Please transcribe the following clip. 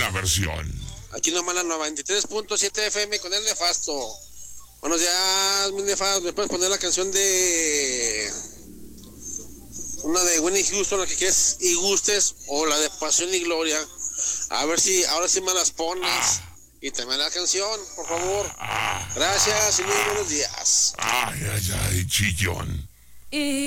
buena versión. Aquí nomás la 93.7 FM con el nefasto. Buenos días, mi nefasto. ¿Me puedes poner la canción de... una de Whitney Houston, la que quieres y gustes, o la de Pasión y Gloria? A ver si ahora sí me las pones. Y también la canción, por favor. Gracias y muy buenos días. Ay, chillón.